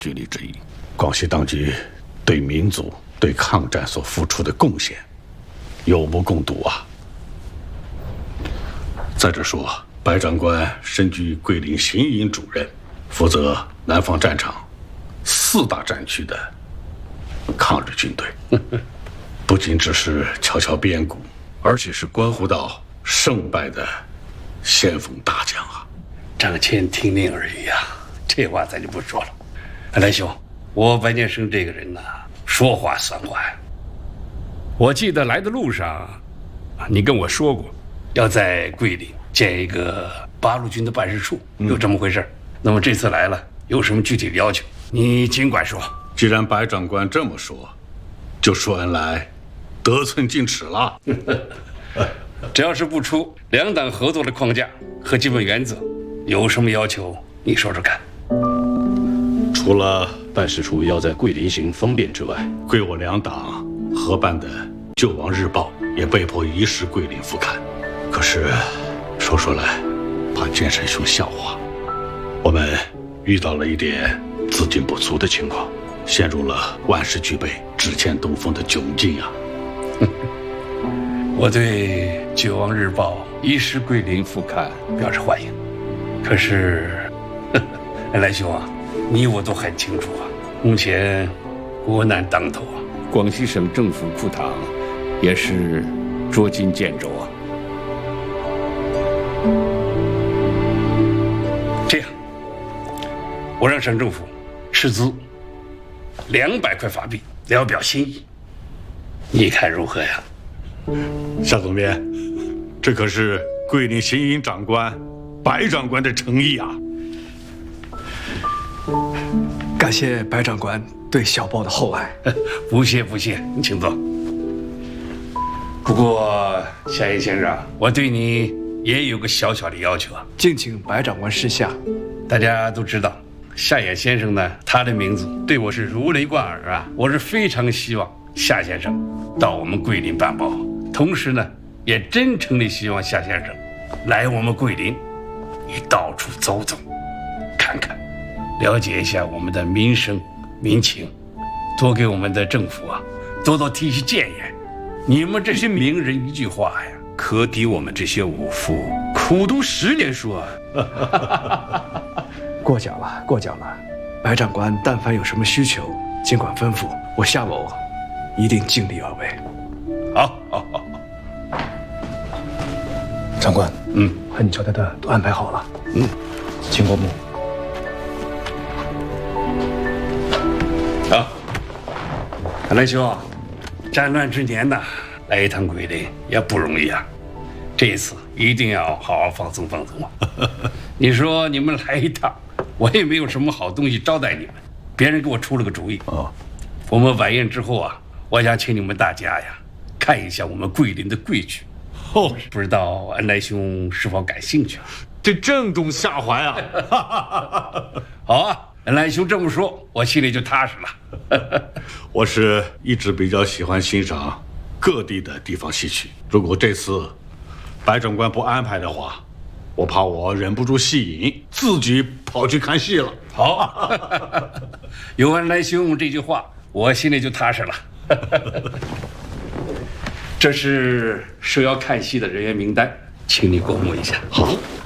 据理之一。广西当局对民族、对抗战所付出的贡献，有目共睹啊。再者说，白长官身居桂林行营主任，负责南方战场4大战区的抗日军队，不仅只是敲敲边鼓，而且是关乎到胜败的先锋大将啊。 张骞听令而已啊，这话咱就不说了。来兄，我白建生这个人呐，说话算话呀。我记得来的路上，你跟我说过，要在桂林建一个八路军的办事处，有这么回事。那么这次来了，有什么具体的要求，你尽管说。 既然白长官这么说，就说恩来得寸进尺了。 只要是不出两党合作的框架和基本原则，有什么要求你说说看。 除了办事处要在桂林行方便之外， 桂我两党合办的《救亡日报》也被迫移师桂林复刊。可是说出来，怕剑神兄笑话，我们遇到了一点资金不足的情况，陷入了万事俱备只欠东风的窘境啊。 我对《救亡日报》移师桂林复刊表示欢迎。可是，来兄啊，你我都很清楚啊，目前国难当头啊， 广西省政府库堂也是捉襟见肘啊。 这样，我让省政府斥资200块法币聊表心意，你看如何呀？ 夏总编，这可是桂林行营长官白长官的诚意啊！ 感谢白长官对小报的厚爱。 不谢不谢，你请坐。不过夏言先生，我对你也有个小小的要求啊， 敬请白长官示下。 大家都知道，夏野先生呢，他的名字对我是如雷贯耳啊。我是非常希望夏先生到我们桂林办报，同时呢，也真诚地希望夏先生来我们桂林，你到处走走，看看，了解一下我们的民生民情，多给我们的政府啊多多提些建言。你们这些名人一句话呀，可抵我们这些武夫苦读10年书啊！ 过奖了，过奖了。白长官但凡有什么需求，尽管吩咐，我夏某一定尽力而为。 好，好，好。 长官，和你交代的都安排好了。请过目。 好，看来兄啊，战乱之年呐，来一趟桂林也不容易啊。这一次一定要好好放松放松啊！你说你们来一趟，我也没有什么好东西招待你们，别人给我出了个主意。我们晚宴之后啊，我想请你们大家呀，看一下我们桂林的规矩。不知道恩来兄是否感兴趣啊？ 这正中下怀啊！ 好啊，恩来兄这么说，我心里就踏实了。 我是一直比较喜欢欣赏各地的地方戏曲，如果这次白长官不安排的话，我怕我忍不住戏瘾，自己跑去看戏了。 好，有恩来兄这句话，我心里就踏实了。这是受邀看戏的人员名单，请你过目一下。 好。